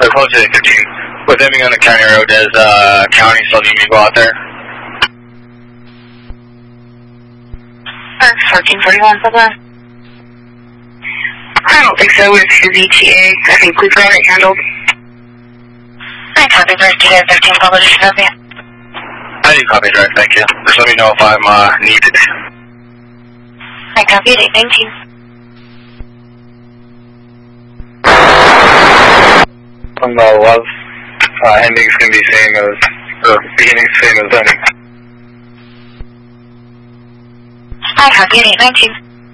close to 15. With them being on the county road, does county still need me to go out there? 1441, bye-bye. I don't think so. It's his ETA. I think we've got it handled. I copy direct to 15 published, copy. I do copy direct, thank you. Just let me know if I'm needed. I copy it, 19. On the love, ending's gonna be same as, or beginning's same as ending. I copy it, 19.